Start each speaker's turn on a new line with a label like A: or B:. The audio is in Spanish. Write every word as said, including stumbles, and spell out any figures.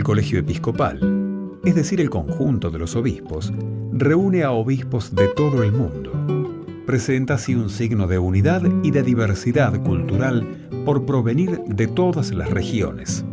A: Colegio Episcopal, es decir, el conjunto de los obispos, reúne a obispos de todo el mundo. Presenta así un signo de unidad y de diversidad cultural por provenir de todas las regiones.